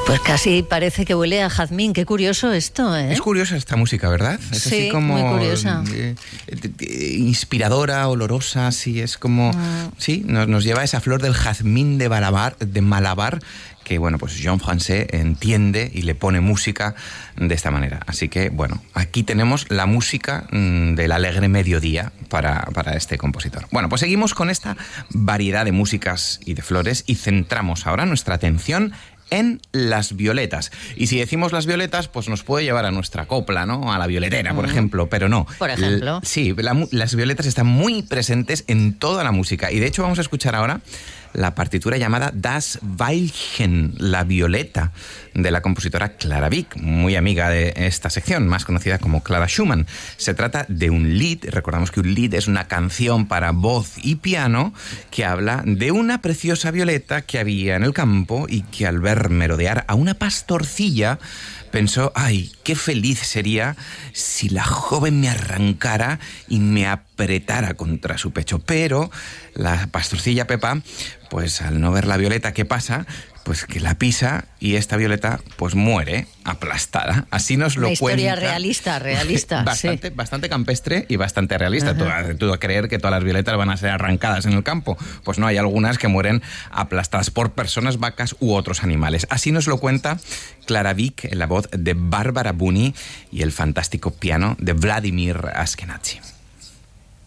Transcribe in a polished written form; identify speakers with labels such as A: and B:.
A: Pues casi parece que huele a jazmín. Qué curioso esto, ¿eh?
B: Es curiosa esta música, ¿verdad? Es
A: sí,
B: así como
A: muy curiosa.
B: Inspiradora, olorosa, sí, es como... Sí, nos lleva a esa flor del jazmín de Malabar, que, bueno, pues Jean-Français entiende y le pone música de esta manera. Así que, bueno, aquí tenemos la música del alegre mediodía para este compositor. Bueno, pues seguimos con esta variedad de músicas y de flores y centramos ahora nuestra atención en las violetas. Y si decimos las violetas, pues nos puede llevar a nuestra copla, ¿no? A la violetera, por ejemplo, pero no.
A: Por ejemplo.
B: Sí, las violetas están muy presentes en toda la música. Y de hecho vamos a escuchar ahora la partitura llamada Das Veilchen, la violeta, de la compositora Clara Wieck, muy amiga de esta sección, más conocida como Clara Schumann. Se trata de un lied, recordamos que un lied es una canción para voz y piano que habla de una preciosa violeta que había en el campo y que al ver merodear a una pastorcilla pensó, ay, qué feliz sería si la joven me arrancara y me apretara contra su pecho. Pero la pastorcilla Pepa, pues al no ver la violeta, ¿qué pasa? Pues que la pisa y esta violeta pues muere aplastada. Así nos lo cuenta. Una
A: historia realista.
B: Bastante campestre y bastante realista. Tú a creer que todas las violetas van a ser arrancadas en el campo. Pues no, hay algunas que mueren aplastadas por personas, vacas u otros animales. Así nos lo cuenta Clara Wieck en la voz de Barbara Buni y el fantástico piano de Vladimir Ashkenazy.